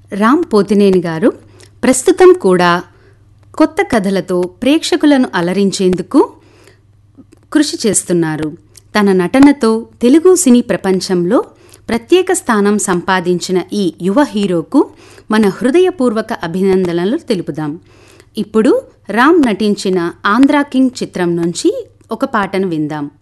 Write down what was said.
రామ్ పోతినేని గారు ప్రస్తుతం కూడా కొత్త కథలతో ప్రేక్షకులను అలరించేందుకు కృషి చేస్తున్నారు. తన నటనతో తెలుగు సినీ ప్రపంచంలో ప్రత్యేక స్థానం సంపాదించిన ఈ యువ హీరోకు మన హృదయపూర్వక అభినందనలు తెలుపుదాం. ఇప్పుడు రామ్ నటించిన ఆంధ్రా కింగ్ చిత్రం నుంచి ఒక పాటను విందాం.